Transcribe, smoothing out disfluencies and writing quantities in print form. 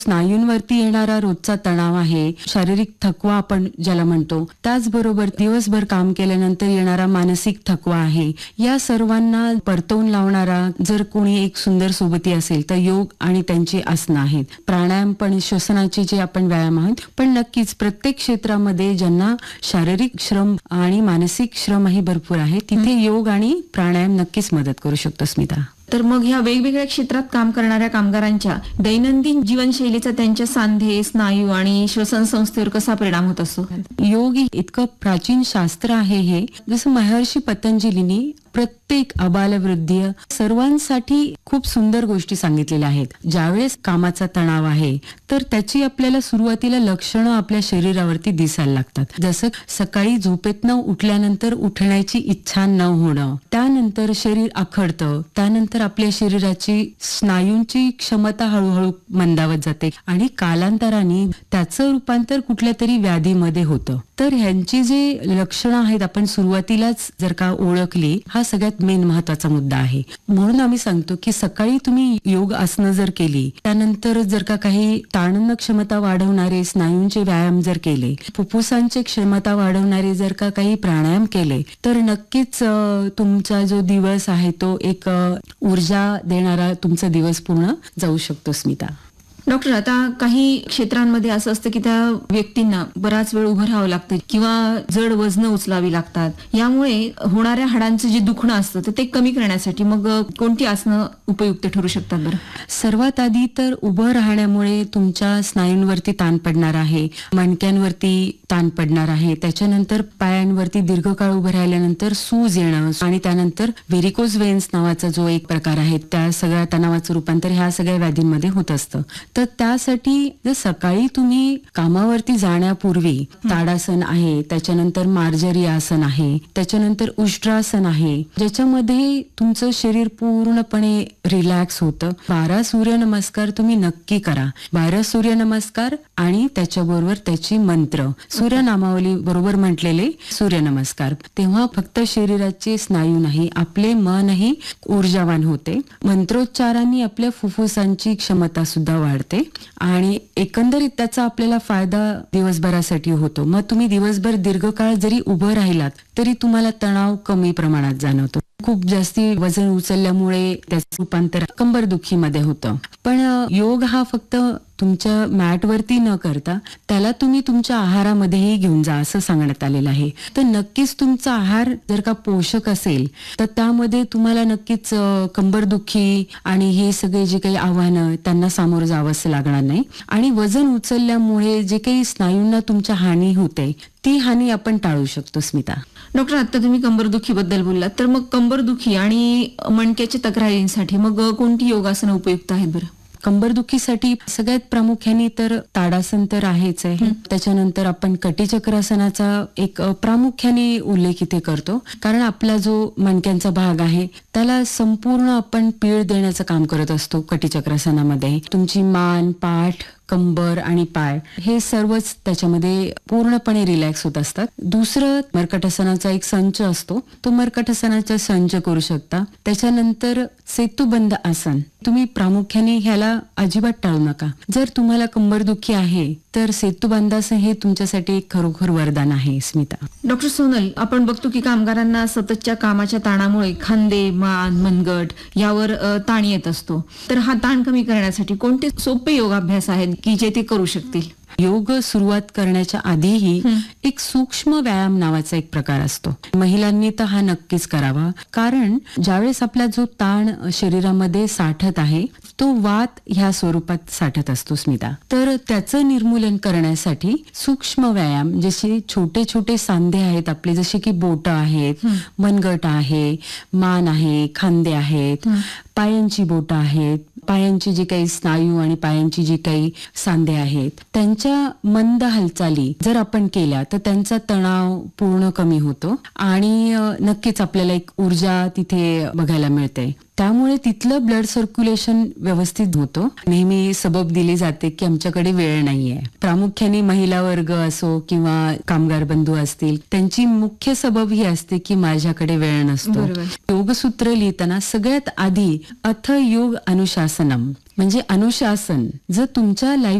स्नायूंवरती येणारा रोजचा तणाव आहे, शारीरिक थकवा आपण ज्याला म्हणतो, त्याचबरोबर दिवसभर काम केल्यानंतर येणारा मानसिक थकवा आहे, या सर्वांना परतवून लावणारा जर कोणी एक सुंदर सोबती असेल तर योग आणि त्यांची आसनं आहेत. प्राणायाम पण श्वसनाचे जे आपण व्यायाम आहेत, पण नक्कीच प्रत्येक क्षेत्रामध्ये ज्यांना शारीरिक श्रम आणि मानसिक श्रमही भरपूर आहे तिथे योग आणि प्राणायाम नक्कीच मदत करू शकतो स्मिता. तर मग ह्या वेगवेगळ्या क्षेत्रात काम करणाऱ्या कामगारांच्या दैनंदिन जीवनशैलीचा त्यांच्या सांधे, स्नायू आणि श्वसन संस्थेवर कसा परिणाम होत असतो? योग इतकं प्राचीन शास्त्र आहे हे. जसं महर्षी पतंजलींनी प्रत्येक अबालवृद्धीय सर्वांसाठी खूप सुंदर गोष्टी सांगितलेल्या आहेत. ज्यावेळेस कामाचा तणाव आहे तर त्याची आपल्याला सुरुवातीला लक्षणं आपल्या शरीरावरती दिसायला लागतात. जसं सकाळी झोपेतनं उठल्यानंतर उठण्याची इच्छा न होणं, त्यानंतर शरीर आखडतं, त्यानंतर आपल्या शरीराची स्नायूंची क्षमता हळूहळू मंदावत जाते आणि कालांतराने त्याचं रूपांतर कुठल्या तरी व्याधीमध्ये होतं. तर ह्यांची जे लक्षणं आहेत आपण सुरुवातीलाच जर का ओळखली, हा सगळ्यात मेन महत्वाचा मुद्दा आहे. म्हणून आम्ही सांगतो की सकाळी तुम्ही योग आसनं जर केली, त्यानंतर जर का काही ताणन क्षमता वाढवणारे स्नायूंचे व्यायाम जर केले, फुफ्फुसांची क्षमता वाढवणारे जर का काही प्राणायाम केले, तर नक्कीच तुमचा जो दिवस आहे तो एक ऊर्जा देणारा तुमचा दिवस पूर्ण जाऊ शकतो स्मिता. डॉक्टर, आता काही क्षेत्रांमध्ये असं असतं की त्या व्यक्तींना बराच वेळ उभं राहावं लागतं किंवा जड वजनं उचलावी लागतात. यामुळे होणाऱ्या हाडांचं जे दुखणं असतं तर ते कमी करण्यासाठी मग कोणती आसनं उपयुक्त ठरू शकतात बरं? सर्वात आधी तर उभं राहण्यामुळे तुमच्या स्नायूंवरती ताण पडणार आहे, मणक्यांवरती ताण पडणार आहे, त्याच्यानंतर पायांवरती दीर्घकाळ उभं राहिल्यानंतर सूज येणं आणि त्यानंतर व्हेरिकोज वेन्स नावाचा जो एक प्रकार आहे, त्या सगळ्या तणावाचं रूपांतर ह्या सगळ्या व्याधींमध्ये होत असतं. तर त्यासाठी जर सकाळी तुम्ही कामावरती जाण्यापूर्वी ताडासन आहे, त्याच्यानंतर मार्जरी आसन आहे, त्याच्यानंतर उष्ट्रासन आहे, ज्याच्यामध्ये तुमचं शरीर पूर्णपणे रिलॅक्स होतं. 12 सूर्यनमस्कार तुम्ही नक्की करा. 12 सूर्यनमस्कार आणि त्याच्याबरोबर त्याची मंत्र सूर्यनामावली बरोबर म्हटलेले सूर्यनमस्कार. तेव्हा फक्त शरीराचे स्नायू नाही, आपले मनही ऊर्जावान होते. मंत्रोच्चारांनी आपल्या फुफ्फुसांची क्षमता सुद्धा वाढते आणि एकंदरीत त्याचा आपल्याला फायदा दिवसभरासाठी होतो. मग तुम्ही दिवसभर दीर्घकाळ जरी उभं राहिलात तरी तुम्हाला तणाव कमी प्रमाणात जाणवतो. खूप जास्ती वजन उचलल्यामुळे त्याचं रूपांतर कंबरदुखीमध्ये होतं. पण योग हा फक्त तुमच्या मॅटवरती न करता त्याला तुम्ही तुमच्या आहारामध्येही घेऊन जा असं सांगण्यात आलेलं आहे. तर नक्कीच तुमचा आहार जर का पोषक असेल तर त्यामध्ये तुम्हाला नक्कीच कंबरदुखी आणि हे सगळे जे काही आव्हानं त्यांना सामोरं जावंच लागणार नाही. आणि वजन उचलल्यामुळे जे काही स्नायूंना तुमच्या हानी होते ती हानी आपण टाळू शकतो स्मिता. डॉक्टर, आता तुम्ही कंबरदुखी बद्दल बोललात, तर मग कंबरदुखी आणि मणक्याच्या तक्रारींसाठी मग कोणती योगासनं उपयुक्त आहेत बरं? कंबरदुखीसाठी सगळ्यात प्रामुख्याने तर ताडासन तर आहेच आहे. त्याच्यानंतर आपण कटिचक्रासनाचा एक प्रामुख्याने उल्लेख इथे करतो, कारण आपला जो मणक्यांचा भाग आहे त्याला संपूर्ण आपण पीळ देण्याचं काम करत असतो. कटिचक्रासनामध्ये तुमची मान, पाठ, कंबर आणि पाय हे सर्वच त्याच्यामध्ये पूर्णपणे रिलॅक्स होत असतात. दुसरं मर्कटासनाचा एक संच असतो, तो मर्कटासनाचा संच करू शकता. त्याच्यानंतर सेतुबंध आसन तुम्ही प्रामुख्याने ह्याला अजिबात टाळू नका. जर तुम्हाला कंबरदुखी आहे तर सेतुबंधासन हे तुमच्यासाठी खरोखर वरदान आहे स्मिता. डॉक्टर सोनल, आपण बघतो की कामगारांना सततच्या कामाच्या ताणामुळे खांदे, मान, मनगट यावर ताण येत असतो. तर हा ताण कमी करण्यासाठी कोणते सोपे योगाभ्यास आहेत की जे ते करू शकतील? योग सुरुवात करण्याच्या आधीही एक सूक्ष्म व्यायाम नावाचा एक प्रकार असतो. महिलांनी तर हा नक्कीच करावा, कारण ज्यावेळेस आपला जो ताण शरीरामध्ये साठत आहे तो वात ह्या स्वरूपात साठत असतो स्मिता. तर त्याचं निर्मूलन करण्यासाठी सूक्ष्म व्यायाम, जसे छोटे छोटे सांधे आहेत आपले, जसे की बोटं आहेत, मनगट आहे, मान आहे, खांदे आहेत, पायांची बोटं आहेत, पायांची जी काही स्नायू आणि पायांची जी काही सांधे आहेत त्यांच्या मंद हालचाली जर आपण केल्या तर त्यांचा तणाव पूर्ण कमी होतो आणि नक्कीच आपल्याला एक ऊर्जा तिथे बघायला मिळते. त्यामुळे तिथलं ब्लड सर्क्युलेशन व्यवस्थित होतं. नेहमी सबब दिली जाते की आमच्याकडे वेळ नाहीये. प्रामुख्याने महिला वर्ग असो किंवा कामगार बंधू असतील, त्यांची मुख्य सबब ही असते की माझ्याकडे वेळ नसतो. बरोबर. योगसूत्र लिहिताना सगळ्यात आधी अथ योग अनुशासनम म्हणजे अनुशासन जर तुमच्या